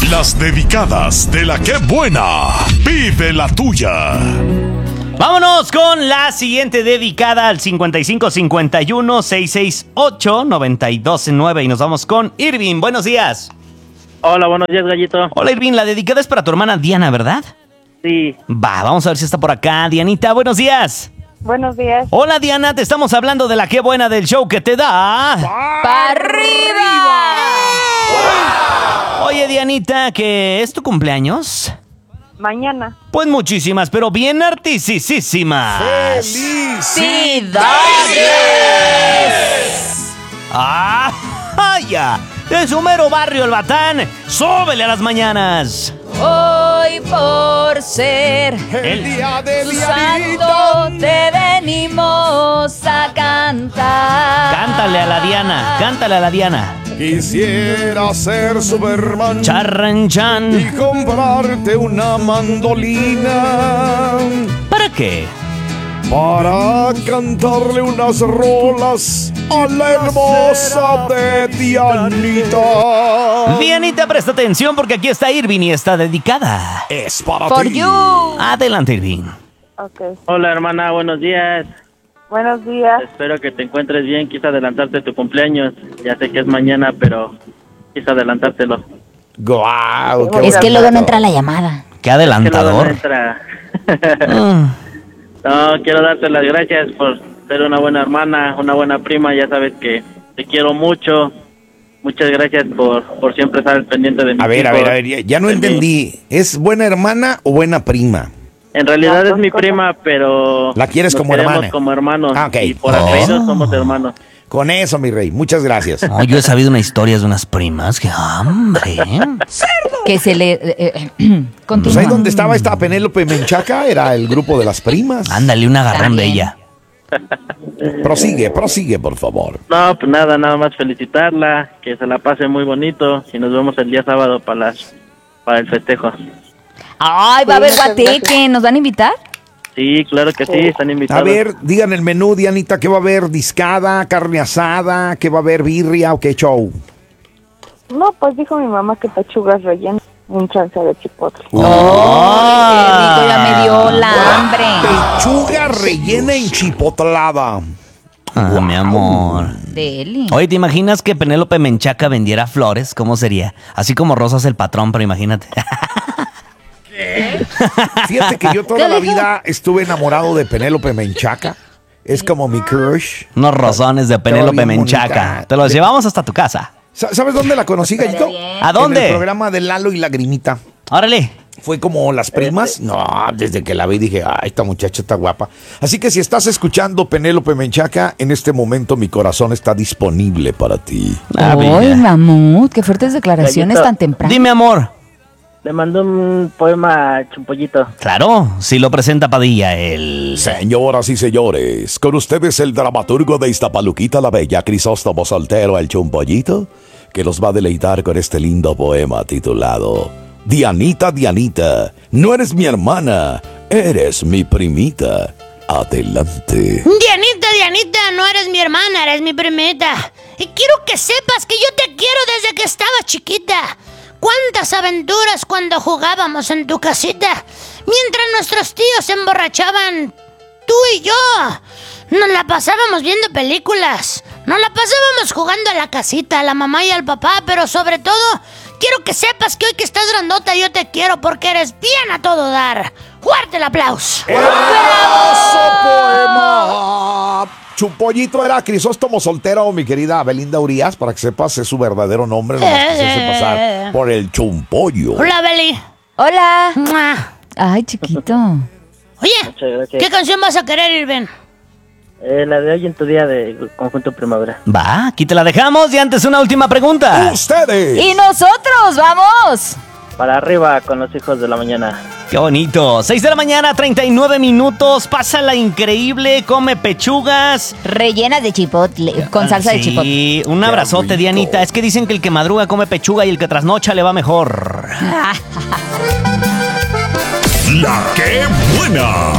Las dedicadas de la que buena. Vive la tuya. Vámonos con la siguiente dedicada al 5551-668-9209 y nos vamos con Irving. Buenos días. Hola, buenos días, Gallito. Hola, Irving. La dedicada es para tu hermana Diana, ¿verdad? Sí. Vamos a ver si está por acá. Dianita, buenos días. Buenos días. Hola, Diana. Te estamos hablando de la que buena del show que te da... ¡Para arriba! Oye, Dianita, ¿que es tu cumpleaños? Mañana. Pues muchísimas, pero bien artisísimas. ¡Felicidades! ¡Ah! ¡Ya! De su mero barrio, el Batán. ¡Súbele a las mañanas! Hoy por ser El día de tu santo te venimos a cantar. Cántale a la Diana, cántale a la Diana. Quisiera ser Superman Charran y chan. comprarte una mandolina ¿Para qué? para cantarle unas rolas a la hermosa de Dianita. Dianita, presta atención porque aquí está Irving y está dedicada. Es para For ti. you. Adelante, Irving. Ok. Hola, hermana, buenos días. Buenos días. Espero que te encuentres bien. Quise adelantarte tu cumpleaños. Ya sé que es mañana, pero quise adelantártelo. Guau, qué Es que bonito. luego no entra la llamada. Qué Que luego no adelantador. entra. Mm. No, quiero darte las gracias por ser una buena hermana, una buena prima. Ya sabes que te quiero mucho. Muchas gracias por siempre estar al pendiente de mis A ver, hijos, ya no de mí. entendí. ¿Es buena hermana o buena prima? En realidad es mi prima, pero ¿La quieres nos como queremos hermana? como hermanos. Ah, ok. Y por Oh. apellido somos hermanos. Con eso, mi rey. Muchas gracias. Oh, yo he sabido una historia de unas primas. ¡Qué hambre! Que se le... Pues continúa. ahí donde estaba esta Penélope Menchaca era el grupo de las primas. Ándale, un agarrón de También. ella. Prosigue, por favor. No, pues nada más felicitarla, que se la pase muy bonito y nos vemos el día sábado para el festejo. Ay, va a haber Muchas guateque. gracias. ¿Nos van a invitar? Sí, claro que sí, están invitados. A ver, digan el menú, Dianita, ¿qué va a haber? ¿Discada, carne asada? ¿Qué va a haber? ¿Birria o qué show? No, pues dijo mi mamá que pechugas rellenas en salsa de chipotle. ¡Ay, qué rico! Ya me dio la hambre. Pechuga rellena enchipotlada. Ah, mi amor. Deli. Oye, ¿te imaginas que Penélope Menchaca vendiera flores? ¿Cómo sería? Así como Rosas el patrón, pero imagínate. Fíjate que yo toda la vida estuve enamorado de Penélope Menchaca. Es como mi crush. Unos rosones de Penélope bien Menchaca. bonita. Te los llevamos hasta tu casa. ¿Sabes dónde la conocí, Gallito? ¿A dónde? En el programa de Lalo y Lagrimita. Órale. Fue como las primas. No, desde que la vi dije, ay, esta muchacha está guapa. Así que si estás escuchando Penélope Menchaca, en este momento mi corazón está disponible para ti. Ah, Ay, bella. mamut, qué fuertes declaraciones Gallito. tan temprano. Dime, amor. Le mandó un poema a Chumpollito. Claro, si lo presenta Padilla, el... Señoras y señores, con ustedes el dramaturgo de Iztapaluquita la Bella, Crisóstomo Soltero, el Chumpollito, que los va a deleitar con este lindo poema titulado Dianita, Dianita, no eres mi hermana, eres mi primita. Adelante. Dianita, Dianita, no eres mi hermana, eres mi primita. Y quiero que sepas que yo te quiero desde que estaba chiquita. Cuántas aventuras cuando jugábamos en tu casita. Mientras nuestros tíos se emborrachaban, tú y yo nos la pasábamos viendo películas. Nos la pasábamos jugando a la casita, a la mamá y al papá. Pero sobre todo, quiero que sepas que hoy que estás grandota yo te quiero porque eres bien a todo dar. ¡Fuerte el aplauso! ¡Hermoso poema! Chumpollito era Crisóstomo Soltero, mi querida Belinda Urias, para que sepas, es su verdadero nombre, nomás que se hace pasar por el Chumpollo. Hola, Beli. Hola. ¡Mua! Ay, chiquito. Oye, Muchas gracias. ¿qué canción vas a querer, Irving? La de hoy en tu día de Conjunto Primavera. Va, aquí te la dejamos y antes una última pregunta. ¡Ustedes! Y nosotros, vamos. Para arriba con los hijos de la mañana. Qué bonito. 6 de la mañana, 39 minutos. Pásala increíble, come pechugas. Rellenas de chipotle, con salsa de chipotle. Sí, un abrazote, rico. Dianita. Es que dicen que el que madruga come pechuga y el que trasnocha le va mejor. La que buena.